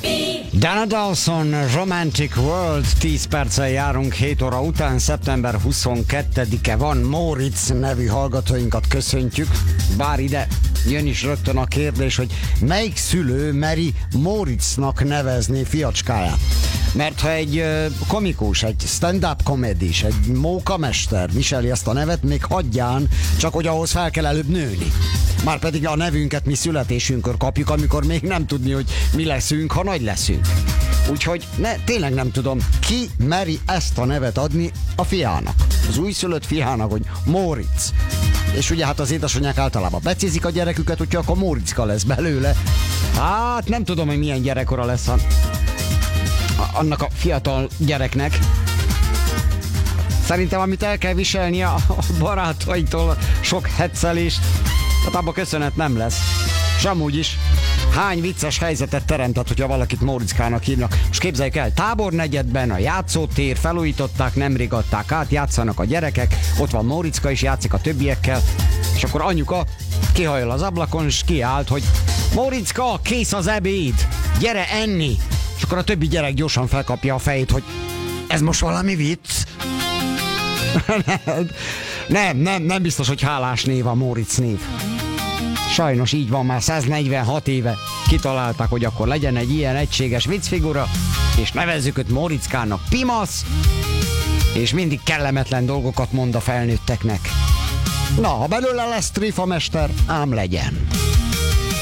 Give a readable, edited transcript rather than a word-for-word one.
Dana Dawson, Romantic World, 10 perccel járunk 7 óra után, szeptember 22-e van, Móricz nevű hallgatóinkat köszöntjük, bár ide jön is rögtön a kérdés, hogy melyik szülő meri Móricznak nevezni fiacskáját. Mert ha egy komikus, egy stand-up komedis, egy mókamester viseli ezt a nevet, még hagyján, csak hogy ahhoz fel kell előbb nőni. Márpedig a nevünket mi születésünkkor kapjuk, amikor még nem tudni, hogy mi leszünk, ha nagy leszünk. Úgyhogy tényleg nem tudom, ki meri ezt a nevet adni a fiának. Az újszülött fiának, hogy Móricz. És ugye hát az édesanyák általában becézik a gyereküket, úgyhogy akkor Móriczka lesz belőle. Hát nem tudom, hogy milyen gyerekkora lesz annak a fiatal gyereknek. Szerintem, amit el kell viselnie a barátaitól, sok heccelést, hát abba köszönet nem lesz. És amúgy is, hány vicces helyzetet teremtett, hogyha valakit Móriczkának hívnak. Most képzeljük el, Tábornegyedben a játszótér, felújították, nemrég adták át, játszanak a gyerekek, ott van Móriczka is, játszik a többiekkel, és akkor anyuka kihajol az ablakon, és kiállt, hogy Móriczka, kész az ebéd, gyere enni! És akkor a többi gyerek gyorsan felkapja a fejét, hogy ez most valami vicc? nem biztos, hogy hálás név a Móricz név. Sajnos így van, már 146 éve kitalálták, hogy akkor legyen egy ilyen egységes viccfigura, és nevezzük őt Móriczkának. Pimasz, és mindig kellemetlen dolgokat mond a felnőtteknek. Na, ha belőle lesz tréfamester, ám legyen.